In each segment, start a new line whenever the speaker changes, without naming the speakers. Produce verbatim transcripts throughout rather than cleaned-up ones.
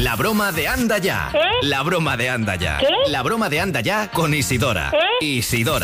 La broma de Anda Ya.
¿Eh?
La broma de Anda Ya.
¿Qué?
La broma de Anda Ya con Isidora.
¿Eh?
Isidora.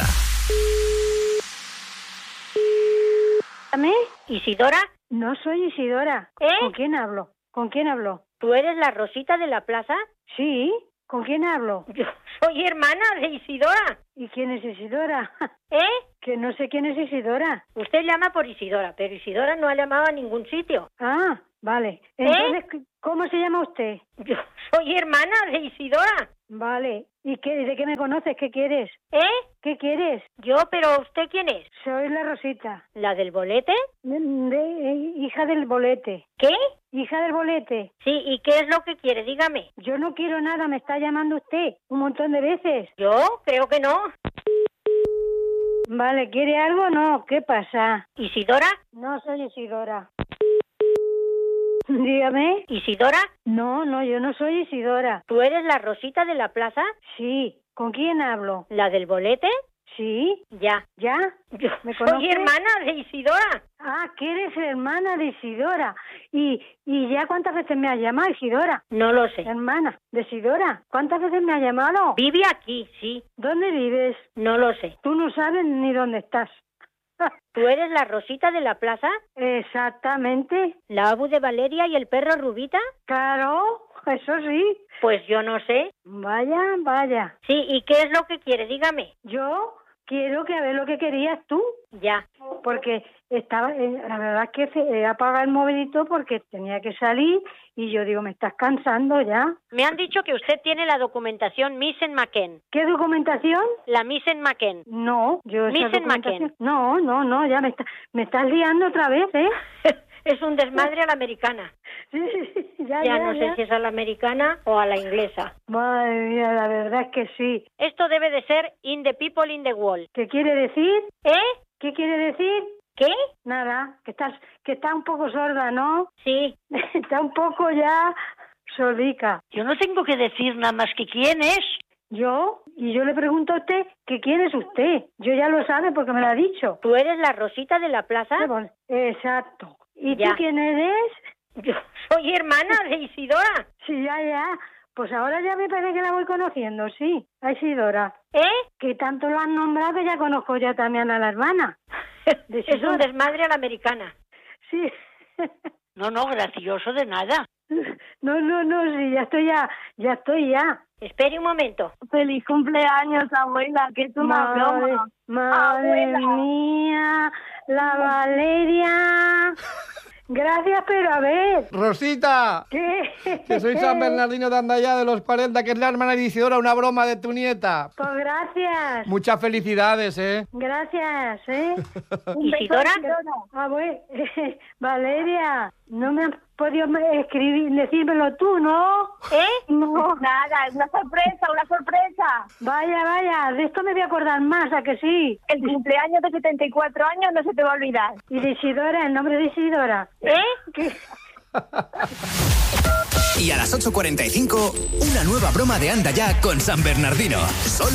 ¿Dígame? ¿Isidora?
No soy Isidora.
¿Eh?
¿Con quién hablo? ¿Con quién hablo?
¿Tú eres la Rosita de la plaza?
Sí. ¿Con quién hablo?
Yo soy hermana de Isidora.
¿Y quién es Isidora?
¿Eh?
Que no sé quién es Isidora.
Usted llama por Isidora, pero Isidora no ha llamado a ningún sitio.
Ah, vale. Entonces, ¿cómo se llama usted?
Yo soy hermana de Isidora.
Vale. ¿Y qué, de qué me conoces? ¿Qué quieres?
¿Eh?
¿Qué quieres?
Yo, pero ¿usted quién es?
Soy la Rosita.
¿La del bolete?
De, de- hija del bolete.
¿Qué?
Hija del bolete.
Sí, ¿y qué es lo que quiere? Dígame.
Yo no quiero nada, me está llamando usted un montón de veces.
¿Yo? Creo que no.
Vale, ¿quiere algo? No, ¿qué pasa?
¿Isidora?
No soy Isidora. Dígame.
¿Isidora?
No, no, yo no soy Isidora.
¿Tú eres la Rosita de la plaza?
Sí. ¿Con quién hablo?
¿La del bolete?
Sí.
Ya.
¿Ya?
Yo
¿Me
soy
conoces?
hermana de Isidora.
Ah, que eres hermana de Isidora. ¿Y, y ya cuántas veces me has llamado, Isidora?
No lo sé.
Hermana de Isidora. ¿Cuántas veces me has llamado?
Vive aquí, sí.
¿Dónde vives?
No lo sé.
Tú no sabes ni dónde estás.
¿Tú eres la Rosita de la plaza?
Exactamente.
¿La Abu de Valeria y el perro Rubita?
Claro, eso sí.
Pues yo no sé.
Vaya, vaya.
Sí, ¿y qué es lo que quiere? Dígame.
Yo quiero que a ver lo que querías tú.
Ya.
Porque estaba, eh, la verdad es que se- he apagado el movilito porque tenía que salir y yo digo, me estás cansando ya.
Me han dicho que usted tiene la documentación Missen McKen.
¿Qué documentación?
La Missen McKen.
No, yo esa
Missen
documentación-
McKen.
No, no, no, ya me, está, me estás liando otra vez, ¿eh?
Es un desmadre a la americana.
Sí, sí, ya,
Ya
ya,
no
ya.
sé si es a la americana o a la inglesa.
Madre mía, la verdad es que sí.
Esto debe de ser In the People in the Wall.
¿Qué quiere decir?
¿Eh?
¿Qué quiere decir?
¿Qué?
Nada, que estás, que está un poco sorda, ¿no?
Sí.
Está un poco ya sordica.
Yo no tengo que decir nada más que quién es.
Yo, y yo le pregunto a usted que quién es usted. Yo ya lo sabe porque me lo ha dicho.
¿Tú eres la Rosita de la plaza?
Exacto. ¿Y
Ya.
tú quién eres?
Yo soy hermana de Isidora.
Sí, ya, ya. Pues ahora ya me parece que la voy conociendo, sí. A Isidora.
¿Eh?
Que tanto lo han nombrado que ya conozco ya también a la hermana. De
Es un
Isidora.
desmadre a la americana.
Sí.
No, no, gracioso de nada.
No, no, no, sí, ya estoy ya, ya estoy ya.
Espere un momento.
Feliz cumpleaños, abuela, que es una
Madre,
broma.
madre
Abuela.
mía, la Valeria. Gracias, pero a ver,
Rosita,
¿qué?
que soy San Bernardino de Andaya de los cuarenta, que es la hermana de Isidora, una broma de tu nieta.
Pues gracias,
Muchas felicidades, ¿eh?
gracias, ¿eh?
¿Isidora?
Ah, bueno, Valeria, no me has podido escribir, decírmelo tú, ¿no?
¿Eh?
No, nada, es una sorpresa, una sorpresa.
Vaya, vaya, de esto me voy a acordar más, ¿a que sí?
El cumpleaños de setenta y cuatro años no se te va a olvidar.
Y de Isidora, el nombre de Isidora.
¿Eh?
¿Qué?
Y a las ocho cuarenta y cinco, una nueva broma de Anda Ya con San Bernardino. Solo